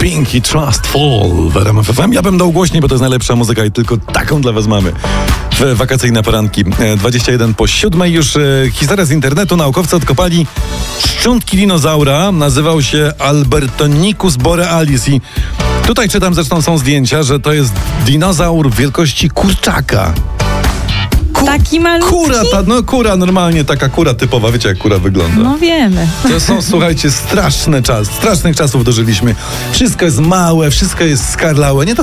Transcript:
Pinky Trustful w RMF FM. Ja bym dał głośniej, bo to jest najlepsza muzyka i tylko taką dla was mamy w wakacyjne poranki. 21:07 już historia z internetu. Naukowcy odkopali szczątki dinozaura. Nazywał się Albertonicus borealis i tutaj czytam, zresztą są zdjęcia, że to jest dinozaur wielkości kurczaka. Taki malutki? Kura normalnie, taka kura typowa, wiecie jak kura wygląda. No wiemy. To są, słuchajcie, strasznych czasów dożyliśmy. Wszystko jest małe, wszystko jest skarlałe. Nie